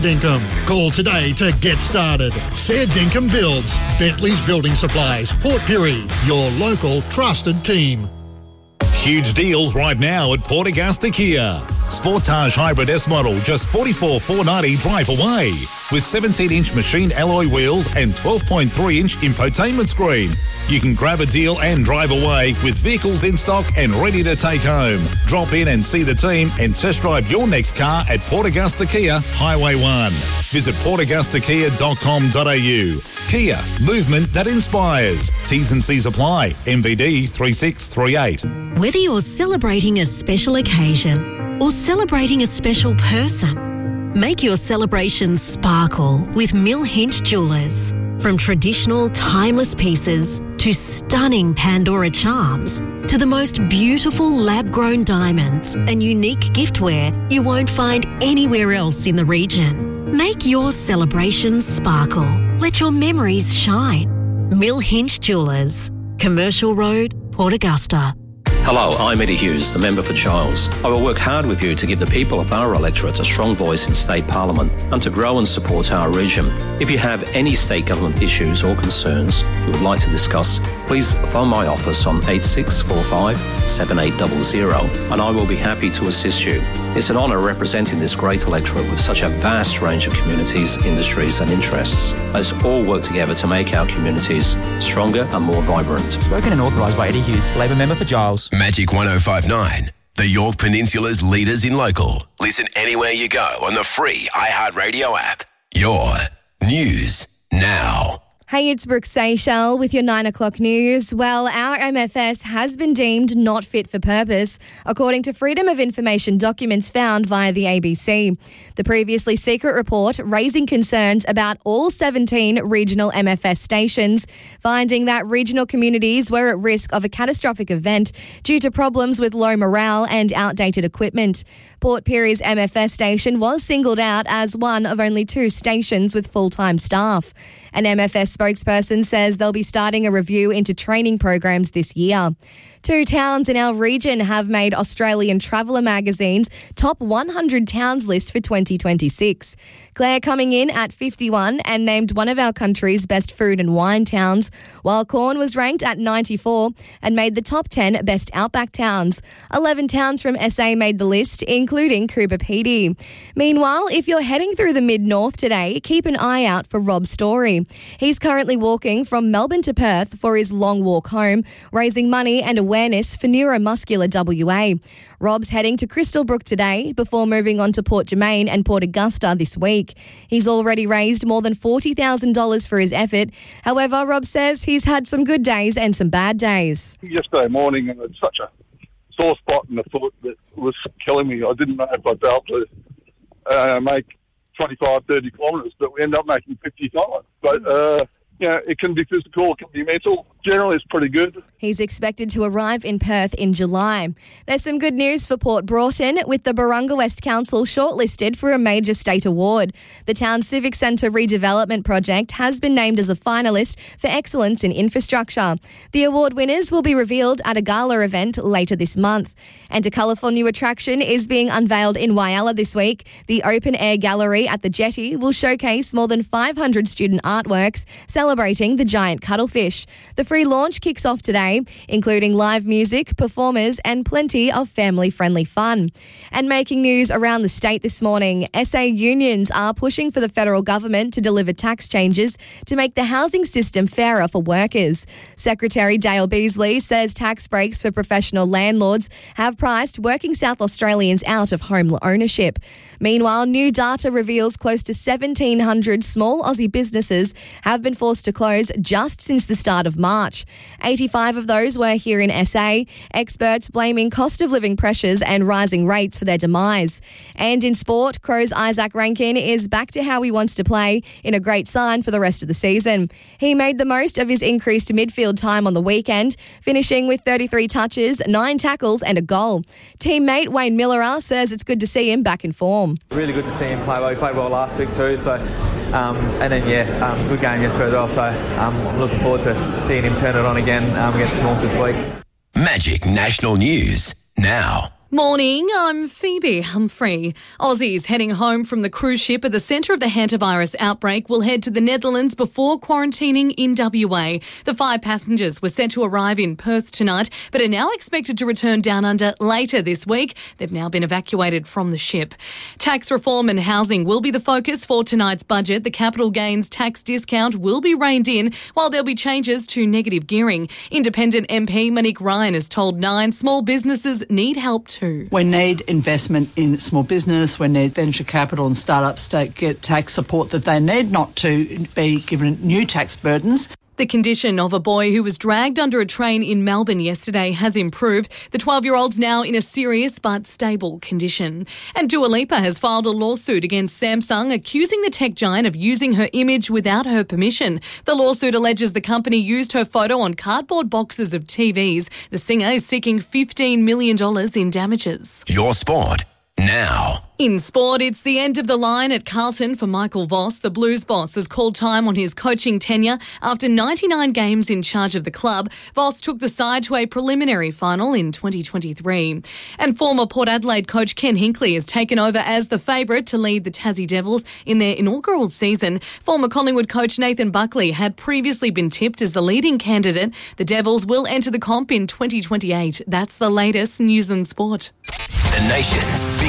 Dinkum. Call today to get started. Fair Dinkum Builds. Bentley's Building Supplies. Port Pirie. Your local trusted team. Huge deals right now at Port Augusta Kia. Sportage Hybrid S model just $44,490 drive away with 17-inch machined alloy wheels and 12.3-inch infotainment screen. You can grab a deal and drive away with vehicles in stock and ready to take home. Drop in and see the team and test drive your next car at Port Augusta Kia, Highway 1. Visit portaugustakia.com.au. Kia, movement that inspires. T's and C's apply. MVD 3638. Whether you're celebrating a special occasion or celebrating a special person, make your celebration sparkle with Mill Hinch Jewellers. From traditional, timeless pieces to stunning Pandora charms to the most beautiful lab-grown diamonds and unique giftware you won't find anywhere else in the region. Make your celebrations sparkle. Let your memories shine. Mill Hinch Jewellers, Commercial Road, Port Augusta. Hello, I'm Eddie Hughes, the member for Giles. I will work hard with you to give the people of our electorate a strong voice in State Parliament and to grow and support our region. If you have any state government issues or concerns you would like to discuss, please phone my office on 8645 7800 and I will be happy to assist you. It's an honour representing this great electorate with such a vast range of communities, industries and interests. Let's all work together to make our communities stronger and more vibrant. Spoken and authorised by Eddie Hughes, Labor member for Giles. Magic 105.9, the York Peninsula's leaders in local. Listen anywhere you go on the free iHeartRadio app. Your news now. Hey, it's Brooke Seychelles with your 9 o'clock news. Well, our MFS has been deemed not fit for purpose, according to Freedom of Information documents found via the ABC. The previously secret report raising concerns about all 17 regional MFS stations, finding that regional communities were at risk of a catastrophic event due to problems with low morale and outdated equipment. Port Pirie's MFS station was singled out as one of only 2 stations with full-time staff. An MFS spokesperson says they'll be starting a review into training programs this year. 2 towns in our region have made Australian Traveller magazine's top 100 towns list for 2026. Clare coming in at 51 and named one of our country's best food and wine towns, while Corn was ranked at 94 and made the top 10 best outback towns. 11 towns from SA made the list, including Coober Pedy. Meanwhile, if you're heading through the mid-north today, keep an eye out for Rob Story. He's currently walking from Melbourne to Perth for his long walk home, raising money and awareness for Neuromuscular WA. Rob's heading to Crystal Brook today before moving on to Port Germain and Port Augusta this week. He's already raised more than $40,000 for his effort. However, Rob says he's had some good days and some bad days. Yesterday morning, and it's such a sore spot in the foot that was killing me. I didn't know if I'd be able to make 25, 30 kilometres, but we ended up making 55. But, it can be physical, it can be mental. Generally, it's pretty good. He's expected to arrive in Perth in July. There's some good news for Port Broughton, with the Barunga West Council shortlisted for a major state award. The town's Civic Centre redevelopment project has been named as a finalist for excellence in infrastructure. The award winners will be revealed at a gala event later this month. And a colourful new attraction is being unveiled in Whyalla this week. The Open Air Gallery at the Jetty will showcase more than 500 student artworks celebrating the giant cuttlefish. The free launch kicks off today, including live music, performers and plenty of family-friendly fun. And making news around the state this morning, SA unions are pushing for the federal government to deliver tax changes to make the housing system fairer for workers. Secretary Dale Beasley says tax breaks for professional landlords have priced working South Australians out of home ownership. Meanwhile, new data reveals close to 1,700 small Aussie businesses have been forced to close just since the start of March. 85 of those were here in SA, experts blaming cost of living pressures and rising rates for their demise. And in sport, Crows' Isaac Rankin is back to how he wants to play, in a great sign for the rest of the season. He made the most of his increased midfield time on the weekend, finishing with 33 touches, 9 tackles and a goal. Teammate Wayne Miller says it's good to see him back in form. Really good to see him play well. He played well last week too, so good game yesterday as well, so I'm looking forward to seeing him turn it on again against North this week. Magic National News now. Morning, I'm Phoebe Humphrey. Aussies heading home from the cruise ship at the centre of the hantavirus outbreak will head to the Netherlands before quarantining in WA. The 5 passengers were set to arrive in Perth tonight, but are now expected to return down under later this week. They've now been evacuated from the ship. Tax reform and housing will be the focus for tonight's budget. The capital gains tax discount will be reined in, while there'll be changes to negative gearing. Independent MP Monique Ryan has told Nine small businesses need help too. We need investment in small business. We need venture capital and startups to get tax support that they need, not to be given new tax burdens. The condition of a boy who was dragged under a train in Melbourne yesterday has improved. The 12-year-old's now in a serious but stable condition. And Dua Lipa has filed a lawsuit against Samsung, accusing the tech giant of using her image without her permission. The lawsuit alleges the company used her photo on cardboard boxes of TVs. The singer is seeking $15 million in damages. Your sport now. In sport, it's the end of the line at Carlton for Michael Voss. The Blues boss has called time on his coaching tenure. After 99 games in charge of the club, Voss took the side to a preliminary final in 2023. And former Port Adelaide coach Ken Hinkley has taken over as the favourite to lead the Tassie Devils in their inaugural season. Former Collingwood coach Nathan Buckley had previously been tipped as the leading candidate. The Devils will enter the comp in 2028. That's the latest news and sport. The nation's biggest